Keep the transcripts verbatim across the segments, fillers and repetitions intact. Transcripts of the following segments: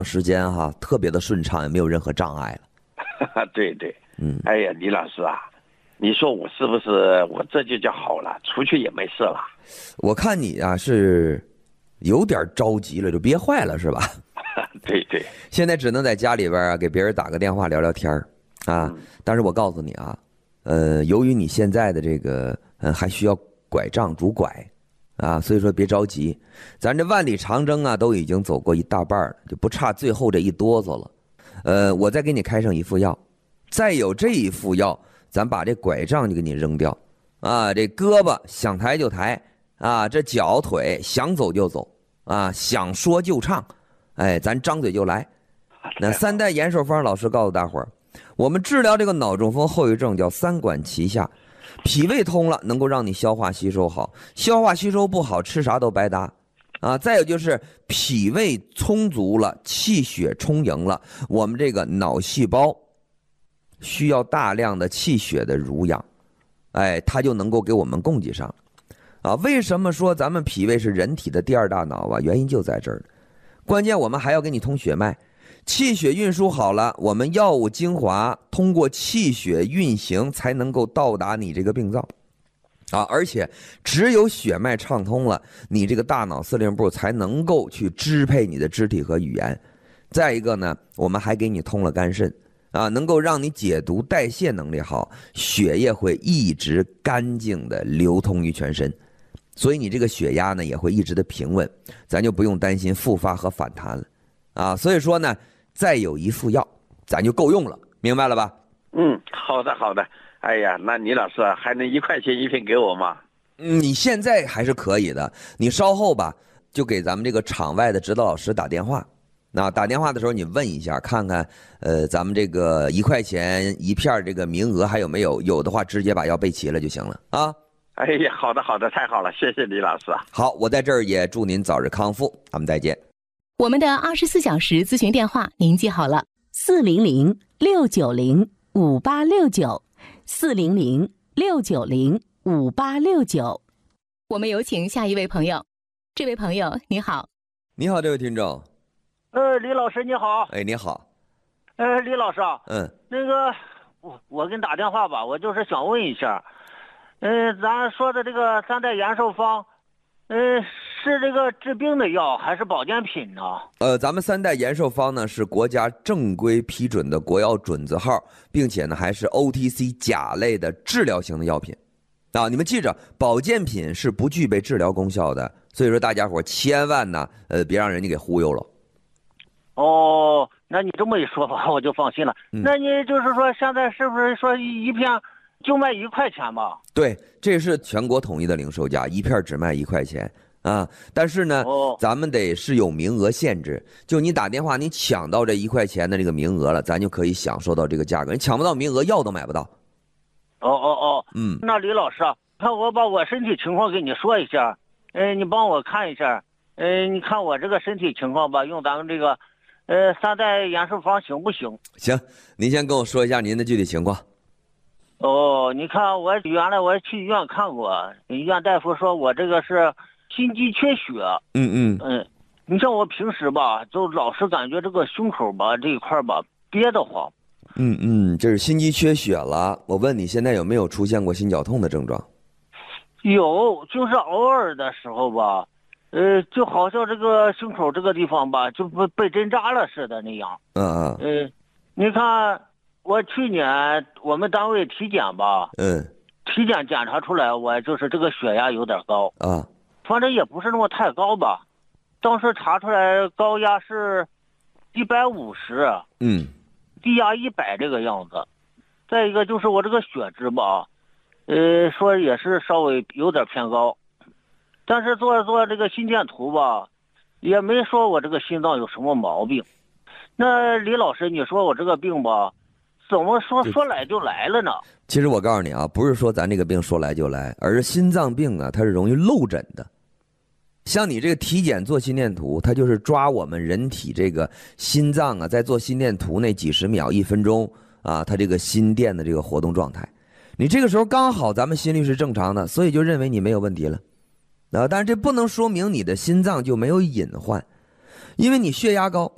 时间哈，特别的顺畅，也没有任何障碍了。对对， 嗯， 哎呀，李老师啊，你说我是不是我这就叫好了，出去也没事了？ 我看你啊是有点着急了，就憋坏了是吧？ 对对， 现在只能在家里边啊给别人打个电话聊聊天啊、嗯。但是我告诉你啊，呃，由于你现在的这个呃还需要拐杖拄拐。啊，所以说别着急，咱这万里长征啊，都已经走过一大半了，就不差最后这一哆嗦了。呃，我再给你开上一副药，再有这一副药，咱把这拐杖就给你扔掉。啊，这胳膊想抬就抬，啊，这脚腿想走就走，啊，想说就唱，哎，咱张嘴就来。那三代延寿方老师告诉大伙儿，我们治疗这个脑中风后遗症叫三管齐下。脾胃通了，能够让你消化吸收好；消化吸收不好，吃啥都白搭，啊！再有就是脾胃充足了，气血充盈了，我们这个脑细胞需要大量的气血的濡养，哎，它就能够给我们供给上，啊！为什么说咱们脾胃是人体的第二大脑啊？原因就在这儿，关键我们还要给你通血脉。气血运输好了，我们药物精华通过气血运行才能够到达你这个病灶啊！而且只有血脉畅通了，你这个大脑司令部才能够去支配你的肢体和语言。再一个呢，我们还给你通了肝肾啊，能够让你解毒代谢能力好，血液会一直干净的流通于全身，所以你这个血压呢也会一直的平稳，咱就不用担心复发和反弹了啊！所以说呢，再有一副药，咱就够用了，明白了吧？ 嗯，好的好的。哎呀，那李老师还能一块钱一瓶给我吗？ 嗯，你现在还是可以的，你稍后吧，就给咱们这个场外的指导老师打电话。那打电话的时候，你问一下，看看，呃，咱们这个一块钱一片这个名额还有没有？有的话，直接把药备齐了就行了啊。 哎呀，好的好的，太好了，谢谢李老师啊。 好，我在这儿也祝您早日康复，咱们再见。 我们的二十四小时咨询电话您记好了，四零零六九零五八六九，四零零六九零五八六九。我们有请下一位朋友。这位朋友你好。 你好，这位听众。 呃，李老师你好。 哎，你好。 呃，李老师啊， 嗯， 那个我我给你打电话吧，我就是想问一下，呃，咱说的这个三代延寿方，呃，是这个治病的药还是保健品呢？ 呃，咱们三代延寿方呢是国家正规批准的国药准字号，并且呢还是 O T C 甲类的治疗型的药品。啊，你们记着，保健品是不具备治疗功效的，所以说大家伙千万呢，呃，别让人家给忽悠了。 哦，那你这么一说吧，我就放心了。 嗯、 那你就是说，现在是不是说一片就卖一块钱吧？ 对，这是全国统一的零售价，一片只卖一块钱啊。但是呢， 哦、 咱们得是有名额限制，就你打电话，你抢到这一块钱的这个名额了，咱就可以享受到这个价格。你抢不到名额，药都买不到。 哦哦哦， 嗯， 那李老师啊，看我把我身体情况给你说一下，呃，你帮我看一下，呃，你看我这个身体情况吧，用咱们这个。呃，三代延寿方行不行？ 行，您先跟我说一下您的具体情况。 哦，你看我原来我去医院看过，医院大夫说我这个是心肌缺血。 嗯嗯嗯，你像我平时吧，就老是感觉这个胸口吧这一块吧憋得慌。 嗯嗯，这是心肌缺血了。我问你现在有没有出现过心绞痛的症状？ 有，就是偶尔的时候吧。呃，就好像这个胸口这个地方吧，就被被针扎了似的那样。 嗯嗯。 嗯、呃，你看，我去年我们单位体检吧， 嗯， 体检检查出来我就是这个血压有点高啊， 反正也不是那么太高吧。当时查出来高压是一百五十， 嗯， 低压一百这个样子。再一个就是我这个血脂吧，呃，说也是稍微有点偏高。但是做做这个心电图吧，也没说我这个心脏有什么毛病。那李老师，你说我这个病吧，怎么说说来就来了呢？ 其实我告诉你啊，不是说咱这个病说来就来，而是心脏病啊，它是容易漏诊的。像你这个体检做心电图，它就是抓我们人体这个心脏啊，在做心电图那几十秒、一分钟啊，它这个心电的这个活动状态。你这个时候刚好咱们心率是正常的，所以就认为你没有问题了。啊，但是这不能说明你的心脏就没有隐患，因为你血压高，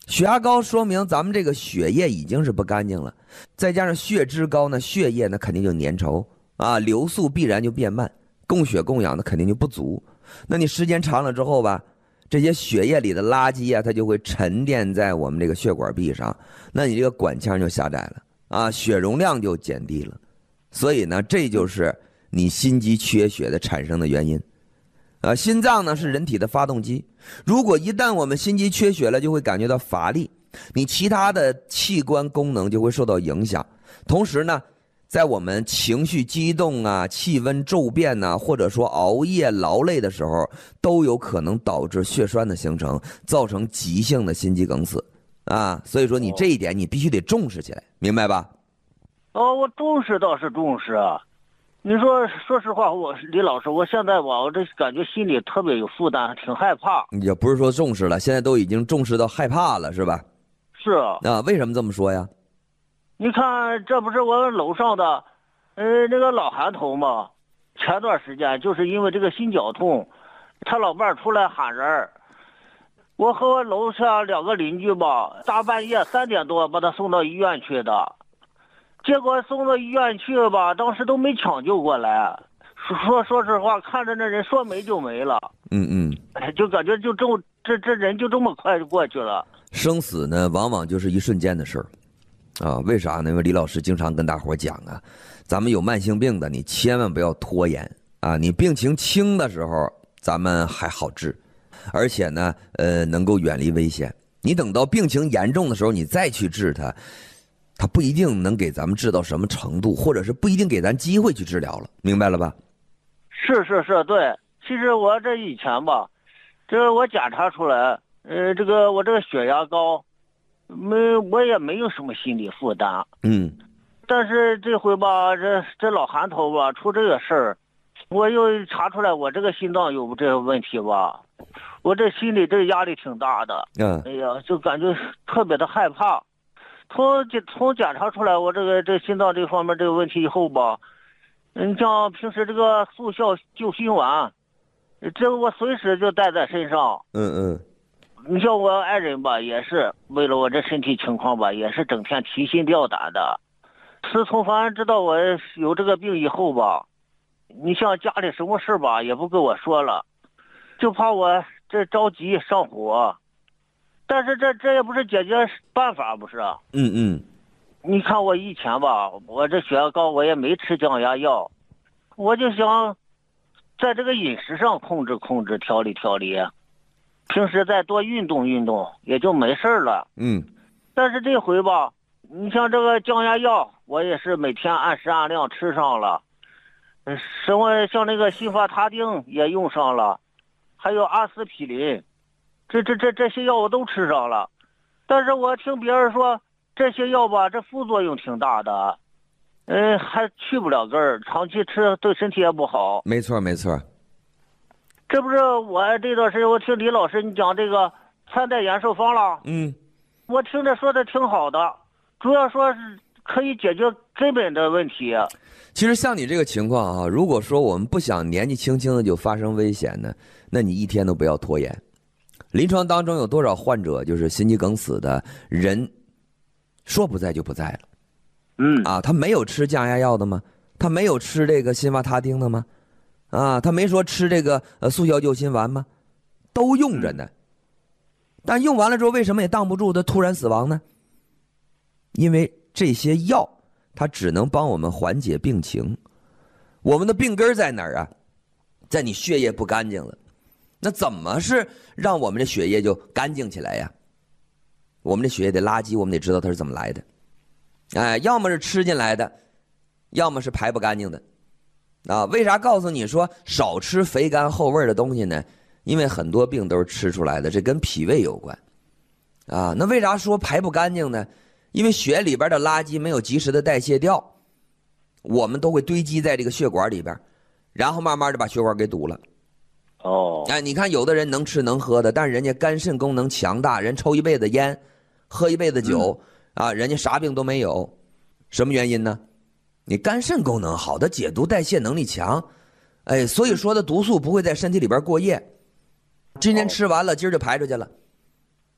血压高说明咱们这个血液已经是不干净了，再加上血脂高呢，血液呢肯定就粘稠啊，流速必然就变慢，供血供氧的肯定就不足。那你时间长了之后吧，这些血液里的垃圾啊，它就会沉淀在我们这个血管壁上，那你这个管腔就狭窄了啊，血容量就减低了。所以呢，这就是你心肌缺血的产生的原因。啊，心脏呢是人体的发动机，如果一旦我们心肌缺血了，就会感觉到乏力，你其他的器官功能就会受到影响。同时呢，在我们情绪激动啊、气温骤变呐、啊，或者说熬夜劳累的时候，都有可能导致血栓的形成，造成急性的心肌梗死啊。所以说你这一点你必须得重视起来，明白吧？ 哦，我重视倒是重视啊。你说，说实话，我李老师，我现在吧，我这感觉心里特别有负担，挺害怕。 也不是说重视了，现在都已经重视到害怕了，是吧？ 是啊。 啊，为什么这么说呀？ 你看，这不是我楼上的，呃，那个老韩头嘛。前段时间就是因为这个心绞痛，他老伴儿出来喊人，我和我楼下两个邻居吧，大半夜三点多把他送到医院去的。结果送到医院去吧，当时都没抢救过来。说说实话，看着那人说没就没了。 嗯嗯， 就感觉就这么这这人就这么快就过去了。 生死呢，往往就是一瞬间的事儿，啊，为啥呢？因为李老师经常跟大伙讲啊，咱们有慢性病的，你千万不要拖延啊。你病情轻的时候，咱们还好治，而且呢，呃，能够远离危险。你等到病情严重的时候，你再去治它。他不一定能给咱们治到什么程度，或者是不一定给咱机会去治疗了，明白了吧？ 是是是，对。其实我这以前吧，这我检查出来，呃，这个我这个血压高，没我也没有什么心理负担。 嗯。 但是这回吧，这这老韩头吧出这个事儿，我又查出来我这个心脏有这个问题吧，我这心里这压力挺大的。 嗯。 哎呀，就感觉特别的害怕。从从检查出来我这个这心脏这方面这个问题以后吧，你像平时这个速效救心丸，这个我随时就带在身上。 嗯嗯。 你像我爱人吧，也是为了我这身体情况吧，也是整天提心吊胆的。自从反正知道我有这个病以后吧，你像家里什么事吧也不跟我说了，就怕我这着急上火。但是这这也不是解决办法，不是？ 嗯嗯。 你看我以前吧，我这血压高，我也没吃降压药，我就想在这个饮食上控制控制，调理调理，平时再多运动运动，也就没事了。 嗯。 但是这回吧，你像这个降压药，我也是每天按时按量吃上了，什么像那个辛伐他汀也用上了，还有阿司匹林。这这这这些药我都吃上了，但是我听别人说这些药吧，这副作用挺大的，嗯，还去不了根儿，长期吃对身体也不好。 没错没错。 这不是我这段时间我听李老师你讲这个穿戴延寿方了， 嗯， 我听着说的挺好的，主要说是可以解决根本的问题。 其实像你这个情况啊，如果说我们不想年纪轻轻的就发生危险呢，那你一天都不要拖延。临床当中有多少患者就是心肌梗死的人，说不在就不在了。 嗯啊，他没有吃降压药的吗？他没有吃这个辛伐他汀的吗？啊，他没说吃这个呃速效救心丸吗？都用着呢。但用完了之后，为什么也挡不住他突然死亡呢？因为这些药它只能帮我们缓解病情，我们的病根在哪儿啊？在你血液不干净了。那怎么是让我们的血液就干净起来呀？我们的血液的垃圾，我们得知道它是怎么来的。哎，要么是吃进来的，要么是排不干净的。啊，为啥告诉你说少吃肥甘厚味的东西呢？因为很多病都是吃出来的，这跟脾胃有关。啊，那为啥说排不干净呢？因为血里边的垃圾没有及时的代谢掉，我们都会堆积在这个血管里边，然后慢慢的把血管给堵了。 哦， 哎，你看有的人能吃能喝的，但是人家肝肾功能强大，人抽一辈子烟，喝一辈子酒，嗯、啊，人家啥病都没有，什么原因呢？你肝肾功能好，它解毒代谢能力强，哎，所以说的毒素不会在身体里边过夜，今天吃完了，今儿就排出去了，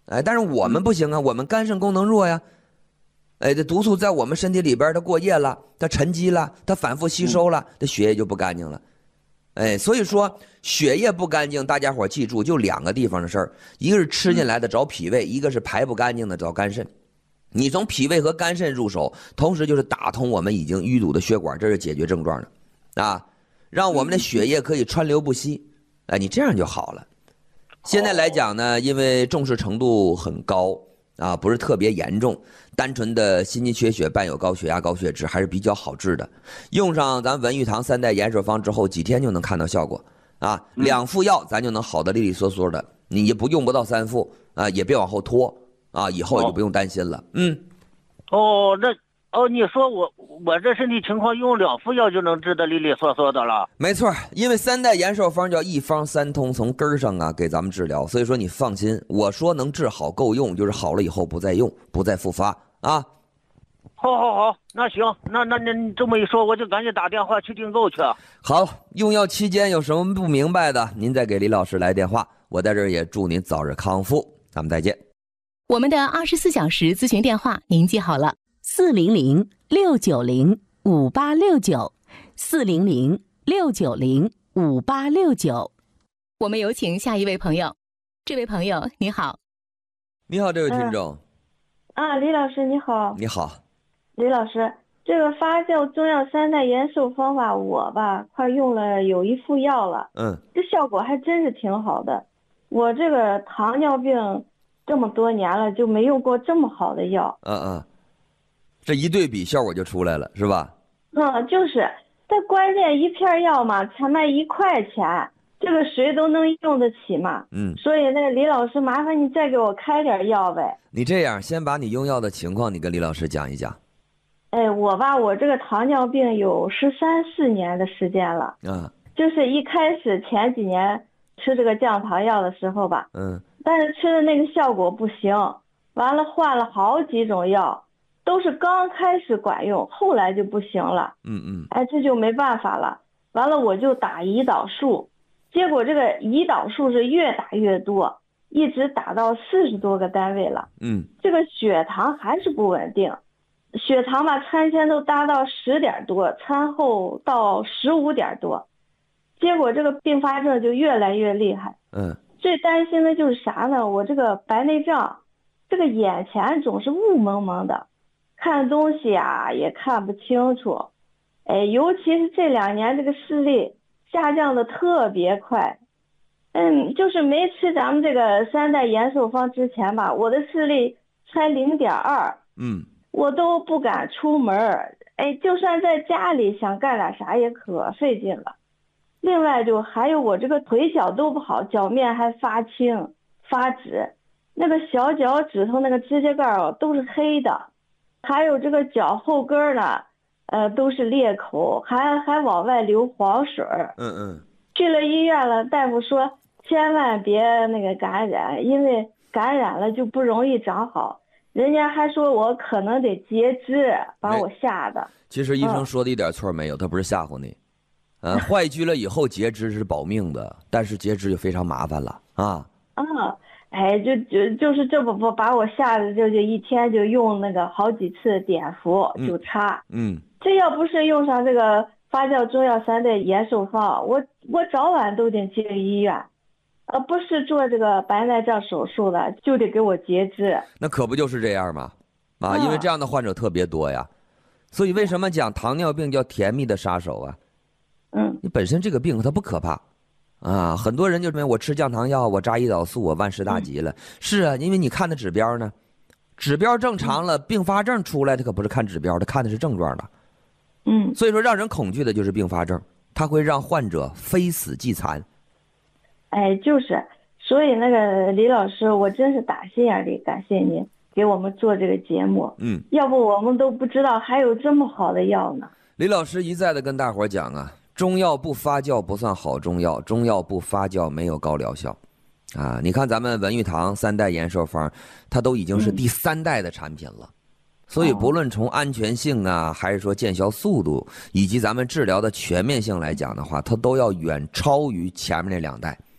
哎，但是我们不行啊，我们肝肾功能弱呀。哎，这毒素在我们身体里边，它过夜了，它沉积了，它反复吸收了，这血液就不干净了。哎，所以说血液不干净，大家伙记住，就两个地方的事儿，一个是吃进来的找脾胃，一个是排不干净的找肝肾。你从脾胃和肝肾入手，同时就是打通我们已经淤堵的血管，这是解决症状的，啊，让我们的血液可以川流不息。哎，你这样就好了。现在来讲呢，因为重视程度很高啊，不是特别严重，单纯的心肌缺血伴有高血压、高血脂还是比较好治的。用上咱文玉堂三代延寿方之后，几天就能看到效果啊，两副药咱就能好的利利索索的，你也不用不到三副啊，也别往后拖啊，以后也就不用担心了。嗯， 哦，那哦，你说我我这身体情况用两副药就能治得利利索索的了？ 没错，因为三代延寿方叫一方三通，从根儿上啊给咱们治疗，所以说你放心，我说能治好够用，就是好了以后不再用，不再复发啊。 好好好，那行，那那那你这么一说，我就赶紧打电话去订购去。 好，用药期间有什么不明白的，您再给李老师来电话，我在这儿也祝您早日康复，咱们再见。 我们的二十四小时咨询电话您记好了，四零零六九零五八六九，四零零六九零五八六九。我们有请下一位朋友，这位朋友你好。 你好，这位听众。 啊，李老师你好。 你好。 李老师，这个发酵中药三代延寿方法我吧，快用了有一副药了。 嗯。 这效果还真是挺好的。我这个糖尿病这么多年了，就没用过这么好的药。 嗯嗯。这一对比效果就出来了，是吧？ 嗯，就是，但关键一片药嘛，才卖一块钱，这个谁都能用得起嘛。 嗯。 所以那个李老师，麻烦你再给我开点药呗。 你这样，先把你用药的情况，你跟李老师讲一讲。 哎，我吧，我这个糖尿病有十三四年的时间了。 嗯。 就是一开始前几年吃这个降糖药的时候吧。 嗯。 但是吃的那个效果不行，完了换了好几种药。都是刚开始管用，后来就不行了。 嗯嗯， 哎，这就没办法了。完了，我就打胰岛素，结果这个胰岛素是越打越多，一直打到四十多个单位了。 嗯， 这个血糖还是不稳定，血糖吧餐前都达到十点多，餐后到十五点多，结果这个并发症就越来越厉害。 嗯， 最担心的就是啥呢？我这个白内障，这个眼前总是雾蒙蒙的。看东西啊也看不清楚，哎，尤其是这两年这个视力下降的特别快。嗯，就是没吃咱们这个三代延寿方之前吧，我的视力才零点二， 嗯， 我都不敢出门，哎，就算在家里想干点啥也可费劲了。另外就还有我这个腿脚都不好，脚面还发青发紫，那个小脚趾头那个指甲盖儿都是黑的。还有这个脚后跟呢，呃，都是裂口，还还往外流黄水。 嗯嗯。 去了医院了，大夫说千万别那个感染，因为感染了就不容易长好。人家还说我可能得截肢，把我吓的。 其实医生说的一点错没有，他不是吓唬你。呃，坏疽了以后截肢是保命的，但是截肢就非常麻烦了啊。 嗯。哎，就就就是这不不把我吓得，就就一天就用那个好几次碘伏就擦。 嗯。嗯， 这要不是用上这个发酵中药三代延寿方，我我早晚都得进医院，呃，不是做这个白内障手术的，就得给我截肢。 那可不就是这样吗？啊，因为这样的患者特别多呀，所以为什么讲糖尿病叫甜蜜的杀手啊？ 嗯， 你本身这个病它不可怕。啊，很多人就认为我吃降糖药，我扎胰岛素，我万事大吉了。嗯、是啊，因为你看的指标呢，指标正常了，并发症出来，它可不是看指标，它看的是症状的。 嗯， 所以说让人恐惧的就是并发症，它会让患者非死即残。 哎，就是，所以那个李老师，我真是打心眼里感谢您给我们做这个节目。 嗯， 要不我们都不知道还有这么好的药呢。 李老师一再的跟大伙讲啊。中药不发酵不算好中药，中药不发酵没有高疗效，啊！你看咱们文玉堂三代延寿方，它都已经是第三代的产品了，嗯、所以不论从安全性啊，还是说见效速度，以及咱们治疗的全面性来讲的话，它都要远超于前面那两代，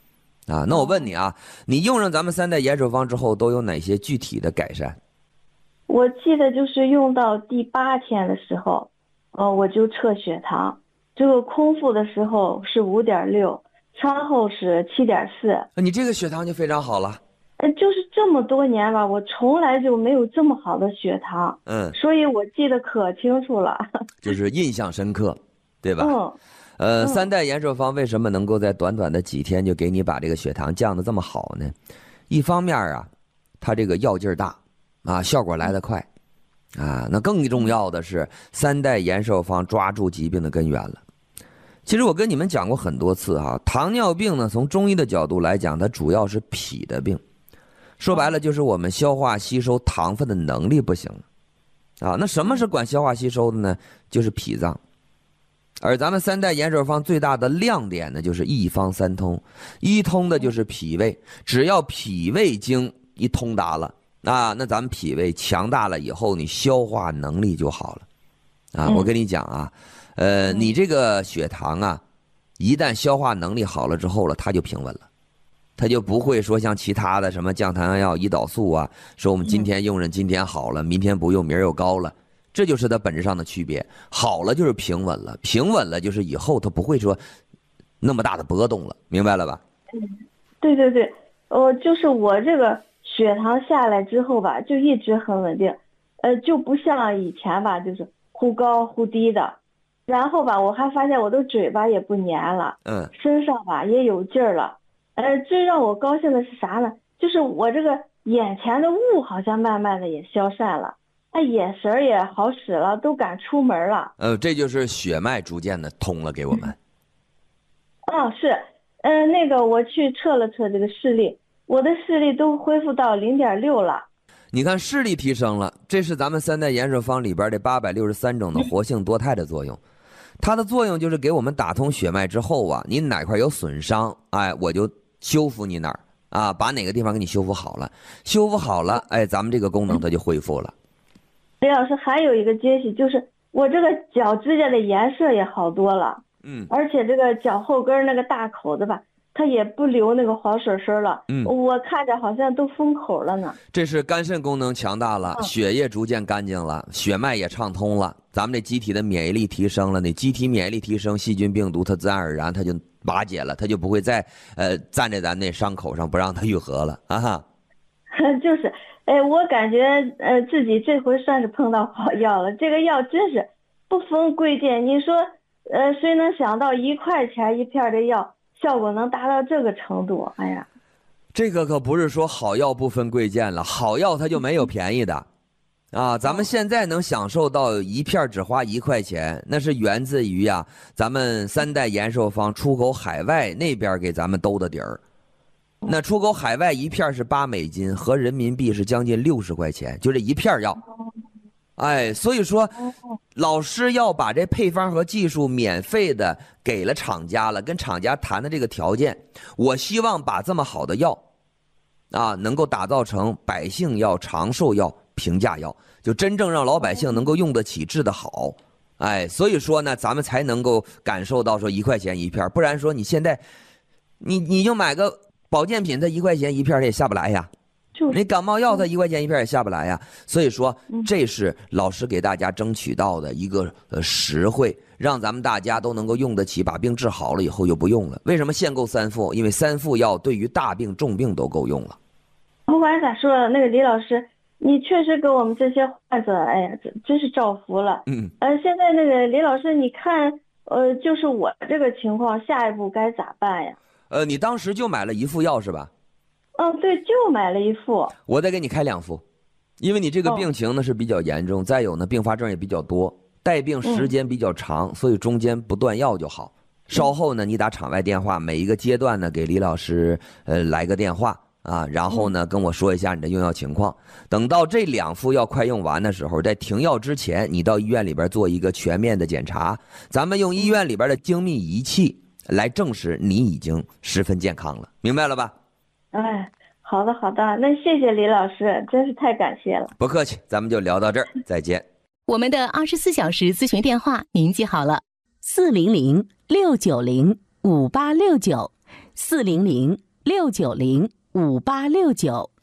啊。那我问你啊，你用上咱们三代延寿方之后都有哪些具体的改善？ 我记得就是用到第八天的时候，呃，我就测血糖，这个空腹的时候是五点六，餐后是七点四。 你这个血糖就非常好了。 呃，就是这么多年吧，我从来就没有这么好的血糖， 嗯， 所以我记得可清楚了， 就是印象深刻，对吧？ 嗯， 呃， 嗯三代延寿方为什么能够在短短的几天就给你把这个血糖降得这么好呢？一方面啊，它这个药劲儿大，啊，效果来得快，啊，那更重要的是三代延寿方抓住疾病的根源了。其实我跟你们讲过很多次哈，糖尿病呢，从中医的角度来讲，它主要是脾的病。说白了就是我们消化吸收糖分的能力不行啊。那什么是管消化吸收的呢？就是脾脏。而咱们三代延寿方最大的亮点呢，就是一方三通。一通的就是脾胃，只要脾胃经一通达了啊，那咱们脾胃强大了以后，你消化能力就好了啊。我跟你讲啊，呃，你这个血糖啊，一旦消化能力好了之后了，它就平稳了。他就不会说像其他的什么降糖药、胰岛素啊，说我们今天用着今天好了，明天不用明儿又高了，这就是它本质上的区别。好了就是平稳了，平稳了就是以后它不会说那么大的波动了，明白了吧？ 嗯，对对对，呃，就是我这个血糖下来之后吧，就一直很稳定，呃，就不像以前吧，就是忽高忽低的。然后吧，我还发现我的嘴巴也不黏了， 嗯， 身上吧也有劲儿了。呃，最让我高兴的是啥呢？就是我这个眼前的雾好像慢慢的也消散了，他眼神也好使了，都敢出门了。 呃，这就是血脉逐渐的通了给我们。 哦，是，嗯、呃，那个我去测了测这个视力，我的视力都恢复到零点六了。 你看视力提升了，这是咱们三代延寿方里边这八百六十三种的活性多肽的作用。它的作用就是给我们打通血脉之后啊，你哪块有损伤，哎，我就修复你哪儿啊，把哪个地方给你修复好了，修复好了，哎，咱们这个功能它就恢复了。 李老师还有一个惊喜，就是我这个脚指甲的颜色也好多了， 嗯， 而且这个脚后跟那个大口子吧，它也不留那个黄水水了， 嗯， 我看着好像都封口了呢。 这是肝肾功能强大了， 嗯， 血液逐渐干净了，血脉也畅通了，咱们这机体的免疫力提升了，你机体免疫力提升，细菌病毒它自然而然它就瓦解了，它就不会再呃站在咱那伤口上不让它愈合了啊哈。 就是，哎，我感觉呃自己这回算是碰到好药了，这个药真是不分贵贱。你说，呃，谁能想到一块钱一片的药，效果能达到这个程度？哎呀， 这个可不是说好药不分贵贱了，好药它就没有便宜的。啊，咱们现在能享受到一片只花一块钱，那是源自于呀、啊，咱们三代延寿方出口海外那边给咱们兜的底儿。那出口海外一片是八美金，合人民币是将近六十块钱，就这一片药。哎，所以说，老师要把这配方和技术免费的给了厂家了，跟厂家谈的这个条件，我希望把这么好的药，啊，能够打造成百姓药、长寿药。平价药，就真正让老百姓能够用得起、治得好，哎，所以说呢，咱们才能够感受到说一块钱一片，不然说你现在，你你就买个保健品，它一块钱一片它也下不来呀，你感冒药它一块钱一片也下不来呀，所以说这是老师给大家争取到的一个呃实惠，让咱们大家都能够用得起，把病治好了以后又不用了。为什么限购三副？因为三副药对于大病重病都够用了。 不管咋说，那个李老师。你确实给我们这些患者，哎呀，真真是造福了。 嗯， 呃，现在那个李老师，你看，呃，就是我这个情况，下一步该咋办呀？ 呃，你当时就买了一副药是吧？ 嗯，对，就买了一副。 我再给你开两副，因为你这个病情呢是比较严重，再有呢并发症也比较多，带病时间比较长，所以中间不断药就好。稍后呢，你打场外电话，每一个阶段呢给李老师呃来个电话。啊，然后呢，跟我说一下你的用药情况。等到这两副药快用完的时候，在停药之前，你到医院里边做一个全面的检查，咱们用医院里边的精密仪器来证实你已经十分健康了，明白了吧？ 哎，好的好的，那谢谢李老师，真是太感谢了。 不客气，咱们就聊到这儿，再见。 我们的二十四小时咨询电话您记好了：四零零六九零五八六九，四零零六九零五八六九。